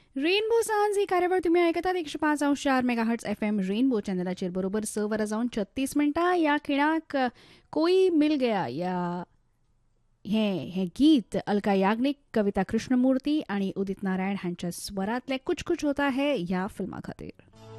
Rainbow सांज ही कार्यावळ तुम्ही ऐकतात 105.4 मेगाहर्ट्ज FM रेनबो चॅनलाचेर बरोबर 6 वरां जावन 36 मिनटां या खिणाक कोई मिल गया या हे गीत अलका याग्निक, कविता कृष्णमूर्ती आणि उदित नारायण हांच्या स्वरातले कुछ कुछ होता है ह्या फिल्मा खातीर.